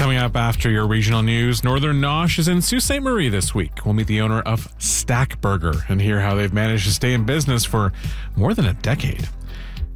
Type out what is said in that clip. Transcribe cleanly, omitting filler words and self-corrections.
Coming up after your regional news, Northern Nosh is in Sault Ste. Marie this week. We'll meet the owner of Stack Burger and hear how they've managed to stay in business for more than a decade.